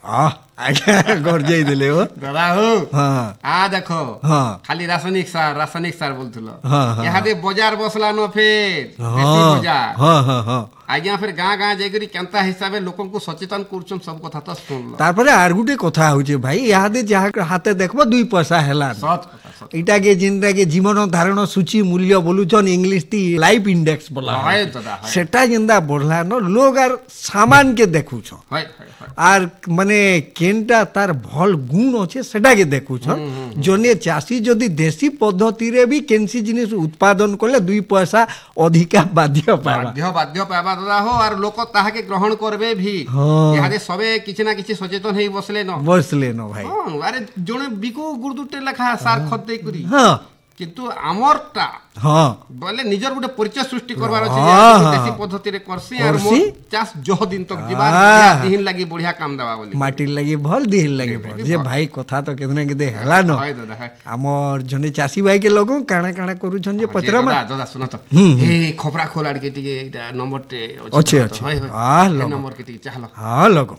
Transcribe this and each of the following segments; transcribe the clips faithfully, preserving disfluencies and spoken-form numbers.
आह आज्ञा घर जाई देले हो दादा हो हां आ देखो हां खाली रासायनिक सार रासायनिक सार बोलथलो हां हां यहाँ दे बाजार बसला न फेर देसी बाजार हां हां हां आज्ञा फिर गाँ गाँ जाइकरी केनता हिसाब लोक को सचेतन करछन सब कथा तो सुनलो तारपरे आर गुटे कथा होचे भाई इहादे जहा हाथे देखबो दुई पैसा हेला सच कथा सच इटा के जिनरा के जीवन धारण सूची मूल्य बोलुछन इंग्लिश ती लाइफ इंडेक्स बोला हाय दादा हाय सेटा जिंदा बढ़ला न लोग आर सामान के देखुछ हाय हाय आर माने केनटा तार भल गुण अच्छे सेटा के देखुछ जने चासी जदि देसी पद्धति रे भी केनसी जिनिस उत्पादन करले दुई पैसा अधिका बाध्य पाबा बाध्य बाध्य पाबा दादा हो आर लोक ताहा के ग्रहण करबे भी हाँ। यहाँ दे सबे किछि ना किछि सचेतन हेई बसले न बसले न भाई हां अरे जने बिकु गुरदुटे लेखा सार खत दे करी हां किंतु हमरटा हां बोले निजर गुटे परिचय सृष्टि करबार अछि हाँ, जे हाँ। देसी पद्धति रे करसी आर मो करसी? चास जह दिन तक जीवार हाँ। दिहिन लागि बढ़िया काम देबा बोली माटी लगी भल दिल लगी भल जे भाई कथा तो केदने केदे हला न हाय दादा हाय हमर जने चासी भाई के लोग काना काना करूछन जे पचरा दादा मा दादा सुन त हम्म, ए खबरा खोलाड़ के टिके एटा नंबर टे अच्छे, अच्छे। हाय हाय आ, ए लो। नंबर के टिके चाहलो हां लोग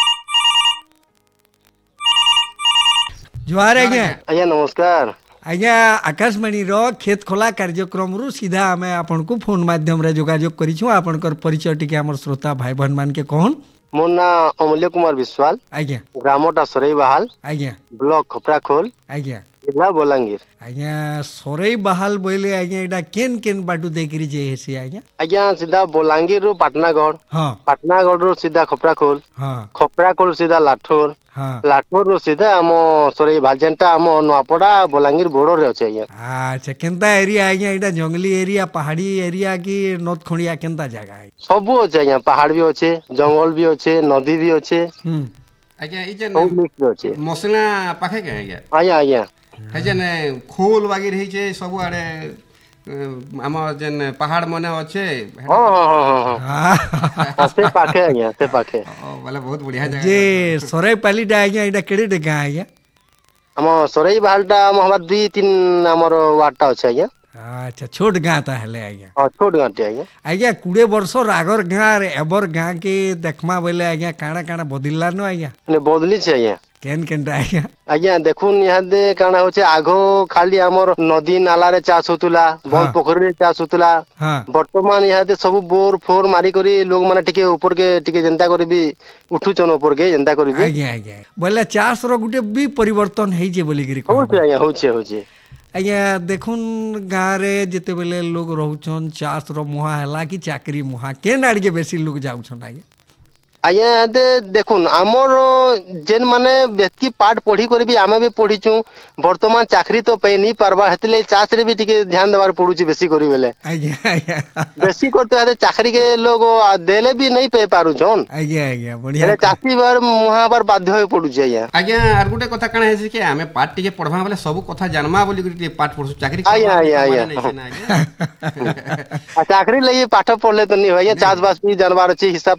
जुआर आज्ञा आज्ञा नमस्कार आज्ञा आकाशवाणी रो खेत खोला कार्यक्रम रु सीधा आमे आपन को फोन माध्यम रे जोगाजोग करिछु आपनकर परिचय टिके हमर श्रोता भाई बहन मान के कहन मोर ना अमूल्य कुमार विश्वाल आज्ञा ग्रामटा सरई बहाल आज्ञा ब्लॉक खपराखोल आज्ञा जिला बलांगीर आज्ञा सोरई बहाल बोले आज्ञा एडा केन केन बाटू देखरी जे हेसी आज्ञा आज्ञा सीधा बलांगीर रु पाटनागढ़ हां पाटनागढ़ रु सीधा खपराखोल हां खपराखोल सीधा लाठोर हां लाठोर रु सीधा आम सरई बहाल जेनटा आम नुआपड़ा बलांगीर बॉर्डर रे अछि आज्ञा अच्छा केनता एरिया आज्ञा एडा जंगली एरिया पहाड़ी एरिया की नोत खणिया केनता जगह है सब अछि आज्ञा पहाड़ भी अछि जंगल भी अछि नदी भी अछि हम्म आज्ञा ई जे सब मिक्स अछि मसला पाखे के आज्ञा आज्ञा आज्ञा हे जेन खोल बागी रही छे सब आड़े आम जेन पहाड़ मने अच्छे हां हां हां हां हाँ, से पाखे आज्ञा से पाखे बोले बहुत बढ़िया जगह जे सोरई पालीटा आज्ञा एडा केड़े डेगा आज्ञा आम सरई बहालटा आम हमरा दुई तीन हमर वार्डटा अछि आज्ञा अच्छा छोट गाँ ता हेले आज्ञा हां छोट गांटी आज्ञा आज्ञा कुड़े वर्ष आगर गाँ रे एबर गाँ के देखमा बोले आज्ञा काଣା काଣା बदलला न आज्ञा ने बदली छै आज्ञा केन केनटा आज्ञा आज्ञा देखुन यहाँ दे काना होचे आगो खाली हमर नदी नाला रे चाष होतुला बंद पोखरी रे चाष होतुला हाँ वर्तमान यहाँ दे सब बोर फोर मारी करी लोग माने टिके ऊपर के टिके जनता करी भी उठुचन ऊपर के जनता करी भी आज्ञा आज्ञा बोले चाष रो गुटे भी परिवर्तन हेई जे बोली गिरी होचे आज्ञा होचे होचे आज्ञा देखुन गाँ रे जेते बेले लोग रहउछन चाष रो मुहा हला कि चाकरी मुहा केन आड़ के बेसी लोग जाउछन आज्ञा आज्ञा यहाँ दे देखुन हमर जेन माने व्यक्ति पाठ पढ़ी करी भी आमे भी पढ़ीचु वर्तमान चाकरी तो पे नहीं पारबा हेतले चाष रे भी टिके ध्यान देबार पड़ुची बेसी करी बेले आज्ञा आज्ञा बेसी करते आदे चाकरी के लोग देले भी नहीं पे पारु छन आज्ञा आज्ञा बढ़िया हेले चाकरी बार मुहा बार बाध्य होय पड़ुची आज्ञा आज्ञा आर गुटे कथा काଣା हेसी के आमे पाठ टिके पढ़बा बोले सब कथा जानमा बोली गुटे पाठ पढ़सु चाकरी आज्ञा, आज्ञा, आज्ञा। आज्ञा आ चाकरी लगी पाठ पढ़ले तो नहीं हो चाष बास भी जानबार अच्छी हिसाब